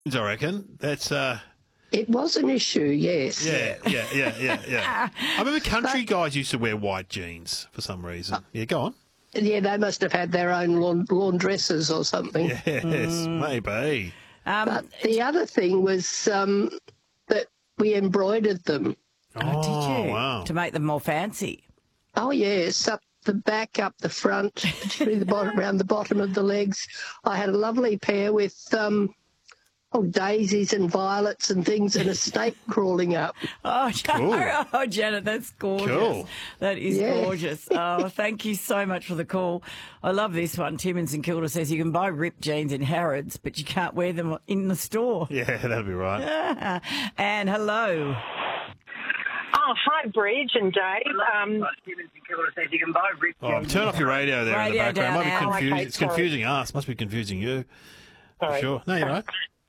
I reckon. That's It was an issue, yes. yeah. I remember country guys used to wear white jeans for some reason. Yeah, go on. Yeah, they must have had their own laundresses or something. Yes, maybe. But the other thing was that we embroidered them. Oh, did you? Wow. To make them more fancy. Oh, yes, up the back, up the front, particularly the bottom, around the bottom of the legs. I had a lovely pair with daisies and violets and things and a snake crawling up. Oh, Cool. oh, Janet, that's gorgeous. Cool. That is Yeah. gorgeous. Oh, thank you so much for the call. I love this one. Tim in St Kilda says you can buy ripped jeans in Harrods, but you can't wear them in the store. Yeah, that'd be right. And hello. Oh, hi, Bridge and Dave. Turn off your radio there Radio in the background. down Might be now. confusing. Okay, It's sorry. confusing us. Must be confusing you. For Sorry. sure. No, you're right.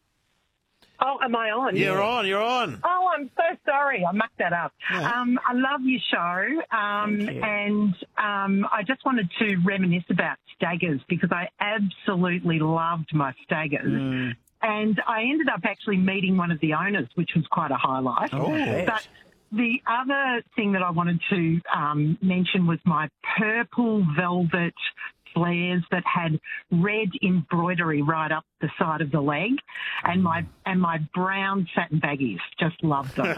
Oh, am I on? You're on. You're on. Oh, I'm so sorry. I mucked that up. Yeah. I love your show, Thank you. and I just wanted to reminisce about Staggers because I absolutely loved my Staggers. And I ended up actually meeting one of the owners, which was quite a highlight. Oh. But the other thing that I wanted to mention was my purple velvet flares that had red embroidery right up the side of the leg, and my brown satin baggies. Just loved them.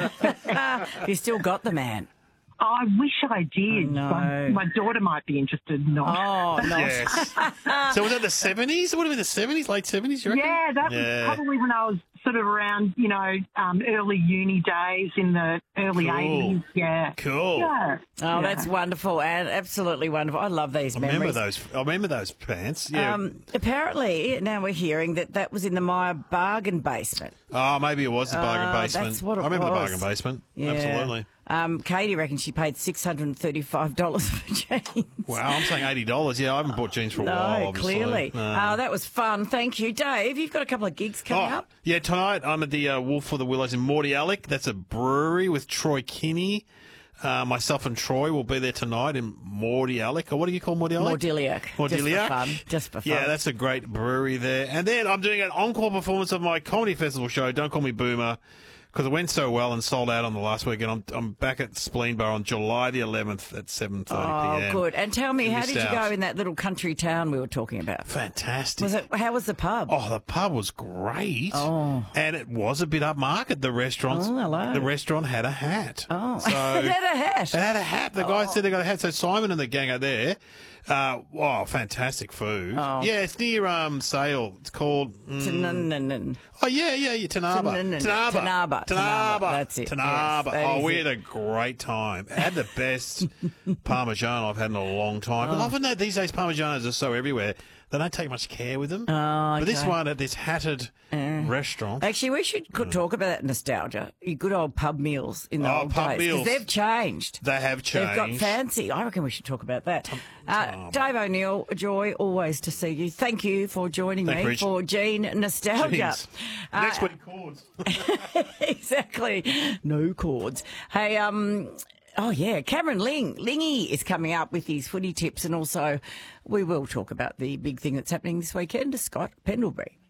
You still got the man. I wish I did. No. My daughter might be interested. Not. Oh, no. Yes. So was that the 70s? It would have been the 70s, late 70s, you reckon? Yeah, that was probably when I was sort of around, early uni days in the early Cool. 80s. Yeah. Cool. Yeah. Oh, that's wonderful and absolutely wonderful. I love these I memories. remember those pants. Yeah. Apparently, now we're hearing that was in the Myer bargain basement. Oh, maybe it was the bargain basement. that's what it I remember the was. bargain basement. Yeah. Absolutely. Katie reckons she paid $635 for jeans. Wow, I'm saying $80. Yeah, I haven't bought jeans for a while, No, obviously. clearly. No. That was fun. Thank you. Dave, you've got a couple of gigs coming up. Yeah, tonight I'm at the Wolf for the Willows in Mordialloc. That's a brewery with Troy Kinney. Myself and Troy will be there tonight in Mordialloc. Or what do you call Mordialloc? Mordilliac. Mordialloc. Just for fun. Yeah, that's a great brewery there. And then I'm doing an encore performance of my comedy festival show, Don't Call Me Boomer, because it went so well and sold out on the last weekend. I'm back at Spleen Bar on July the 11th at 7:30 Oh, p.m. good. And tell me, You how missed did you out. go in that little country town we were talking about? Fantastic. How was the pub? Oh, the pub was great. Oh. And it was a bit upmarket. The restaurant. Oh, hello. The restaurant had a hat. Oh, So it had a hat. it had a hat. The guy said they got a hat. So Simon and the gang are there. Fantastic food. Oh. Yeah, it's near Sale. It's called. Tanaba. Oh yeah, Tanaba. Tanaba. That's it. Tanaba. Yes, that is We it. had a great time. I had the best Parmesan I've had in a long time. But often these days Parmesanos are so everywhere. They don't take much care with them. Oh, But this okay. one at this hatted restaurant. Actually, we could talk about that nostalgia. Your good old pub meals in the old pub days. meals. 'Cause they've changed. They have changed. They've got fancy. I reckon we should talk about that. Dave O'Neill, a joy always to see you. Thank you for joining Thank me you, Rich. for Gene Nostalgia. Jeez. Next week, chords. Exactly. No chords. Hey, oh yeah, Cameron Lingy is coming up with his footy tips, and also we will talk about the big thing that's happening this weekend, Scott Pendlebury.